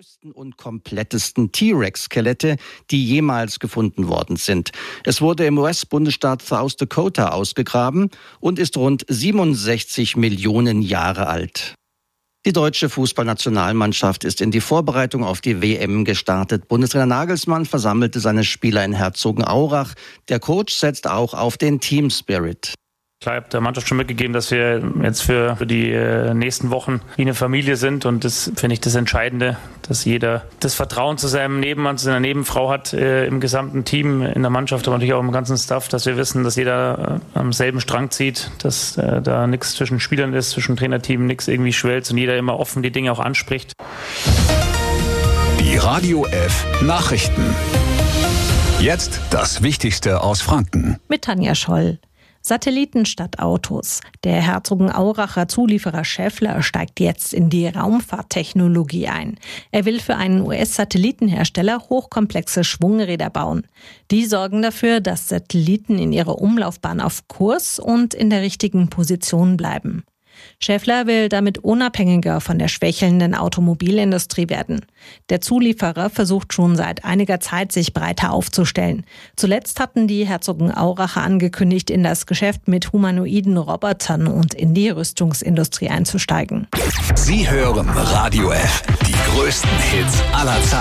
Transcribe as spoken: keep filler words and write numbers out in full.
größten und komplettesten T-Rex-Skelette, die jemals gefunden worden sind. Es wurde im U S-Bundesstaat South Dakota ausgegraben und ist rund siebenundsechzig Millionen Jahre alt. Die deutsche Fußballnationalmannschaft ist in die Vorbereitung auf die W M gestartet. Bundestrainer Nagelsmann versammelte seine Spieler in Herzogenaurach. Der Coach setzt auch auf den Team Spirit. Ich habe der Mannschaft schon mitgegeben, dass wir jetzt für, für die äh, nächsten Wochen wie eine Familie sind, und das finde ich das Entscheidende, dass jeder das Vertrauen zu seinem Nebenmann, zu seiner Nebenfrau hat, äh, im gesamten Team, in der Mannschaft, aber natürlich auch im ganzen Staff, dass wir wissen, dass jeder äh, am selben Strang zieht, dass äh, da nichts zwischen Spielern ist, zwischen Trainerteam, nichts irgendwie schwelzt und jeder immer offen die Dinge auch anspricht. Die Radio F Nachrichten. Jetzt das Wichtigste aus Franken. Mit Tanja Scholl. Satelliten statt Autos. Der Herzogenauracher Zulieferer Schaeffler steigt jetzt in die Raumfahrttechnologie ein. Er will für einen U S-Satellitenhersteller hochkomplexe Schwungräder bauen. Die sorgen dafür, dass Satelliten in ihrer Umlaufbahn auf Kurs und in der richtigen Position bleiben. Schaeffler will damit unabhängiger von der schwächelnden Automobilindustrie werden. Der Zulieferer versucht schon seit einiger Zeit, sich breiter aufzustellen. Zuletzt hatten die Herzogenauracher angekündigt, in das Geschäft mit humanoiden Robotern und in die Rüstungsindustrie einzusteigen. Sie hören Radio F, die größten Hits aller Zeiten.